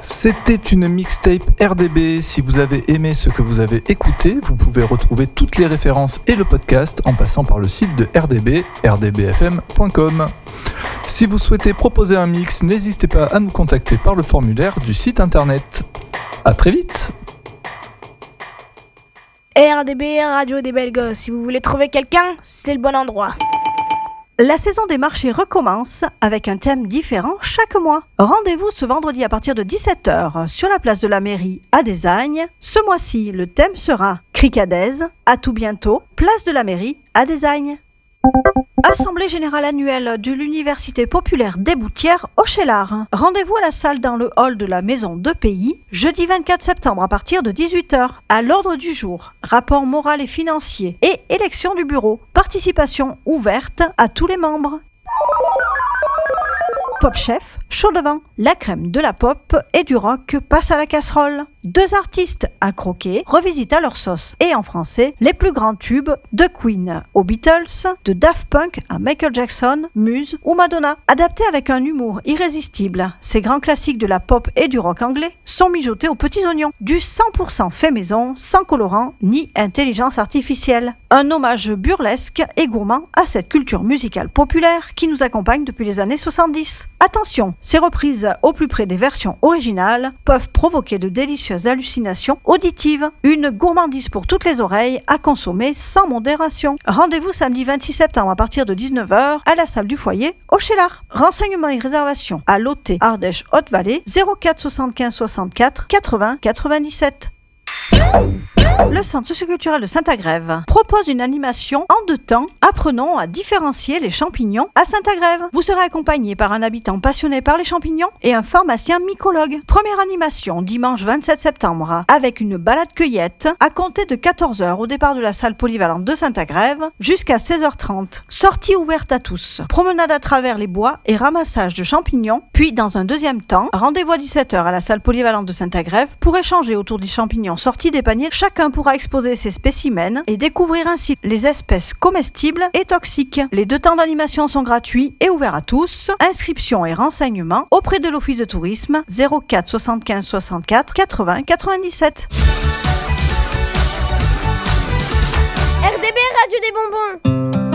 C'était une mixtape RDB. Si vous avez aimé ce que vous avez écouté, vous pouvez retrouver toutes les références et le podcast en passant par le site de RDB, rdbfm.com. Si vous souhaitez proposer un mix, n'hésitez pas à nous contacter par le formulaire du site internet. À très vite. RDB, Radio des Belles Gosses. Si vous voulez trouver quelqu'un, c'est le bon endroit. La saison des marchés recommence avec un thème différent chaque mois. Rendez-vous ce vendredi à partir de 17h sur la place de la mairie à Desagnes. Ce mois-ci, le thème sera Cricadaise. À tout bientôt, place de la mairie à Desagnes. Assemblée générale annuelle de l'Université populaire des Boutières au Cheylard. Rendez-vous à la salle dans le hall de la Maison de Pays, jeudi 24 septembre à partir de 18h. À l'ordre du jour, rapport moral et financier et élection du bureau. Participation ouverte à tous les membres. Pop Chef, chaud devant. La crème de la pop et du rock passe à la casserole. Deux artistes à croquer revisitent à leur sauce et en français les plus grands tubes de Queen aux Beatles, de Daft Punk à Michael Jackson, Muse ou Madonna. Adaptés avec un humour irrésistible, ces grands classiques de la pop et du rock anglais sont mijotés aux petits oignons. Du 100% fait maison, sans colorant ni intelligence artificielle. Un hommage burlesque et gourmand à cette culture musicale populaire qui nous accompagne depuis les années 70. Attention, ces reprises au plus près des versions originales peuvent provoquer de délicieuses hallucinations auditives. Une gourmandise pour toutes les oreilles à consommer sans modération. Rendez-vous samedi 26 septembre à partir de 19h à la salle du foyer au Cheylard. Renseignements et réservations à l'OT Ardèche Haute-Vallée 04 75 64 80 97. Le Centre socioculturel de Saint-Agrève propose une animation en 2 temps. Apprenons à différencier les champignons à Saint-Agrève. Vous serez accompagné par un habitant passionné par les champignons et un pharmacien mycologue. Première animation dimanche 27 septembre avec une balade cueillette à compter de 14h au départ de la salle polyvalente de Saint-Agrève jusqu'à 16h30. Sortie ouverte à tous. Promenade à travers les bois et ramassage de champignons. Puis dans un deuxième temps, rendez-vous à 17h à la salle polyvalente de Saint-Agrève pour échanger autour des champignons sortis des paniers. Chacun pourra exposer ses spécimens et découvrir ainsi les espèces comestibles et toxiques. Les 2 temps d'animation sont gratuits et ouverts à tous. Inscription et renseignements auprès de l'Office de tourisme 04 75 64 80 97. RDB, Radio des Bonbons.